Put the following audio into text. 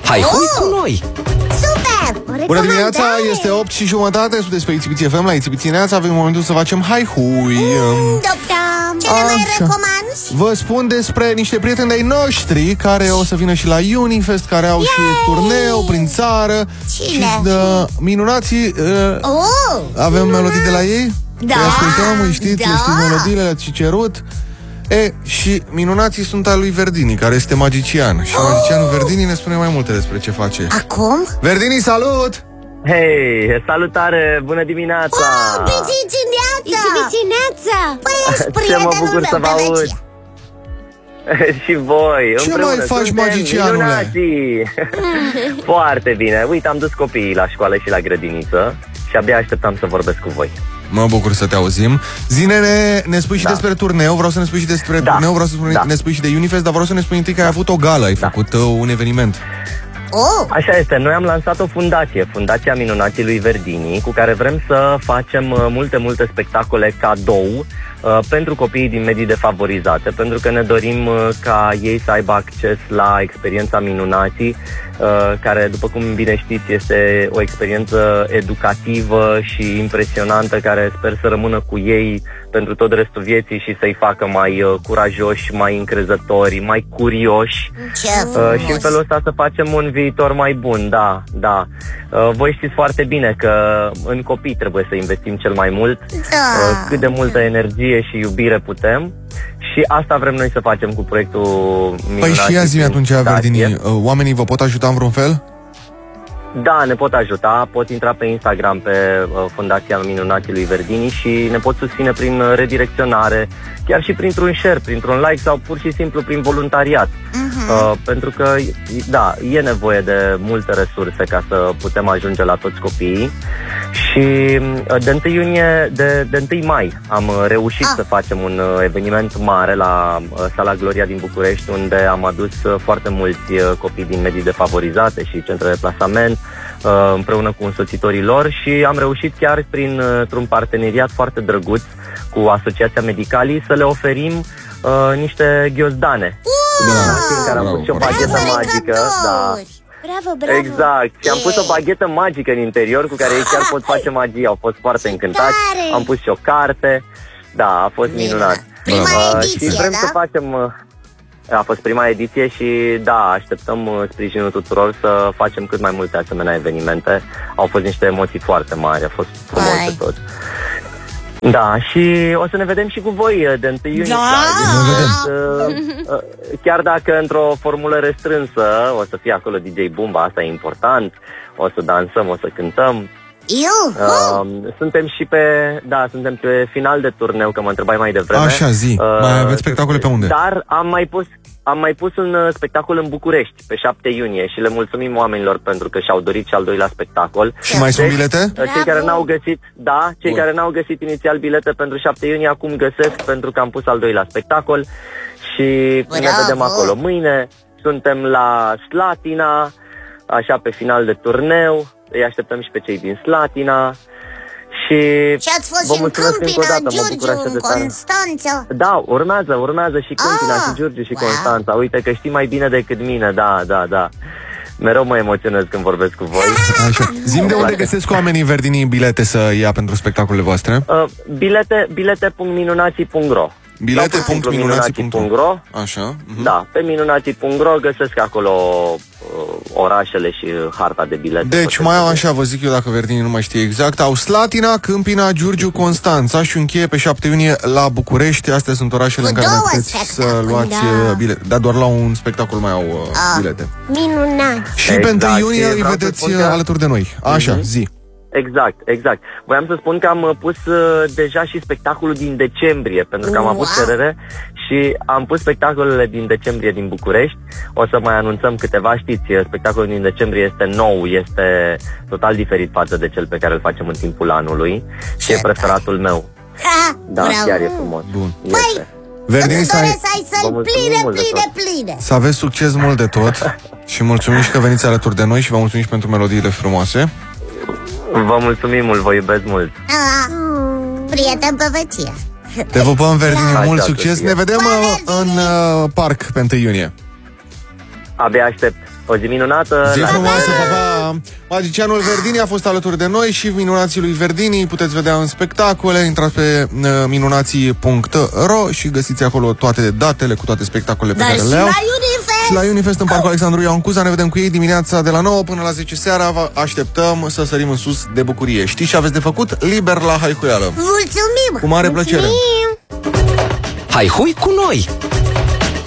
Hai cu noi! Super! Bună dimineața, este 8:30. Sunteți pe Ițibiții FM, la Ițibiții Neața. Avem momentul să facem Hai Hui. Ce ne mai recomanzi? Vă spun despre niște prieteni de-ai noștri care o să vină și la Unifest, care au și turneu prin țară. Cine? Și minunații, avem melodii de la ei? Da. Le ascultăm, îi știți, Da. le știți melodiile, le-ați cerut. Și minunații sunt al lui Verdini, care este magician. Și magicianul Verdini ne spune mai multe despre ce face. Acum? Verdini, salut! Hei, salutare, bună dimineața! Ițibicineața! Păi ești Ce mă prietenul bucur meu să vă pe aud! vecie. Și voi, Ce împreună mai faci, suntem magicianule? minunații. Foarte bine, uite, am dus copiii la școală și la grădiniță și abia așteptam să vorbesc cu voi. Mă bucur să te auzim. Zine-ne, ne spui și despre turneu. Vreau să ne spui și despre turneu. Vreau să ne spui și de Unifest. Dar vreau să ne spui întâi că ai avut o gală. Ai făcut un eveniment. Așa este, noi am lansat o fundație, Fundația Minunații lui Verdini, cu care vrem să facem multe spectacole cadou pentru copiii din medii defavorizate, pentru că ne dorim ca ei să aibă acces la experiența Minunații, care, după cum bine știți, este o experiență educativă și impresionantă, care sper să rămână cu ei pentru tot restul vieții și să-i facă mai curajoși, mai încrezători, mai curioși. Și în felul ăsta să facem un viitor mai bun, da. Voi știți foarte bine că în copii trebuie să investim cel mai mult, cât de multă energie și iubire putem. Și asta vrem noi să facem cu proiectul Minunații. Păi și ia zi-mi atunci, Verdini, oamenii vă pot ajuta în vreun fel? Da, ne pot ajuta, pot intra pe Instagram pe Fundația Minunații lui Verdini și ne pot susține prin redirecționare, chiar și printr-un share, printr-un like sau pur și simplu prin voluntariat. Pentru că, da, e nevoie de multe resurse ca să putem ajunge la toți copiii. Și de 1 mai am reușit să facem un eveniment mare la Sala Gloria din București, unde am adus foarte mulți copii din medii defavorizate și centre de plasament, împreună cu însoțitorii lor, și am reușit chiar printr-un parteneriat foarte drăguț cu Asociația Medicalii să le oferim niște ghiozdane. În care am pus și o baghetă magică. Da. Bravo. Exact. Și am pus o baghetă magică în interior cu care ei chiar pot face magie. Au fost foarte încântați. Am pus și o carte. Da, a fost minunat. Prima ediție, și vrem da? să facem... A fost prima ediție și da, așteptăm sprijinul tuturor să facem cât mai multe asemenea evenimente. Au fost niște emoții foarte mari, a fost frumos de tot. Da, și o să ne vedem și cu voi de 1 iunie. Chiar dacă într-o formulă restrânsă, o să fie acolo DJ Bumba, asta e important. O să dansăm, o să cântăm. Suntem pe final de turneu, că mă întrebai mai devreme. Așa, zi, mai aveți spectacole pe unde? Dar am mai pus un spectacol în București pe 7 iunie și le mulțumim oamenilor pentru că și-au dorit și al doilea spectacol. Și mai sunt bilete? Cei care n-au găsit inițial bilete pentru 7 iunie acum găsesc, pentru că am pus al doilea spectol și ne vedem acolo. Mâine suntem la Slatina, așa pe final de turneu. Îi așteptăm și pe cei din Slatina. Și ați fost și în Câmpina, Giurgiu, în Constanța. Da, urmează și Câmpina, și Giurgiu, și Constanța. Uite că știi mai bine decât mine, da. Mereu mă emoționez când vorbesc cu voi. Așa. Zi-mi de unde găsesc oamenii Verdini bilete să ia pentru spectacolele voastre? Bilete.minunații.ro Bilete.minunații.ro. Așa. Da, pe minunații.ro găsesc acolo orașele și harta de bilete. Deci mai au așa, vă zic eu, dacă Verdini nu mai știe exact, au Slatina, Câmpina, Giurgiu, Constanța și încheie pe 7 iunie la București. Astea sunt orașele în care puteți să luați bilete. Dar doar la un spectacol mai au bilete. Minunat. Și pe 1 iunie îi vedeți alături de noi. Așa, zi. Exact. Voiam să spun că am pus deja și spectacolul din decembrie, pentru că am avut cerere și am pus spectacolele din decembrie din București. O să mai anunțăm câteva, știți, spectacolul din decembrie este nou, este total diferit față de cel pe care îl facem în timpul anului și e preferatul meu. Chiar e frumos. Bun. Verdini, să ai să-l pline. Să aveți succes mult de tot și mulțumim și că veniți alături de noi și vă mulțumim și pentru melodiile frumoase. Vă mulțumim mult, vă iubesc mult. Prieten pe vecie. Te pupăm, Verdini, mult succes. Ne vedem în parc pe 1 iunie. Abia aștept. O zi minunată! Zi frumoasă, pa! Magicianul Verdini a fost alături de noi și Minunații lui Verdini puteți vedea în spectacole. Intrați pe minunații.ro și găsiți acolo toate datele cu toate spectacolele pe care le au. Și la Unifest în Parcul Alexandru Ioan Cuza. Ne vedem cu ei dimineața de la 9 până la 10 seara. Vă așteptăm să sărim în sus de bucurie. Știți ce aveți de făcut? Liber la Haihuială. Mulțumim! Cu mare plăcere! Hai hui cu noi!